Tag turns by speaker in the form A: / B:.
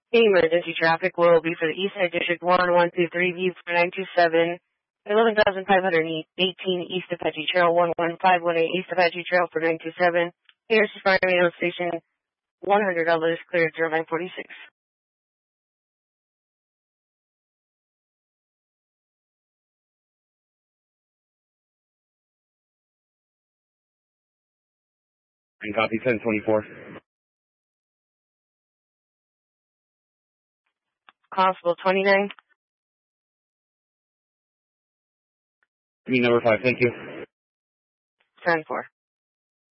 A: Emergency traffic will be for the East Side District 1123 view for 927, 11,518 East Apache Trail, 11518 East Apache Trail for 927. Here's the Fire Radio Station, $100, cleared 0946.
B: And copy 1024.
A: Constable 29.
B: Number 5, thank you.
A: 10-4.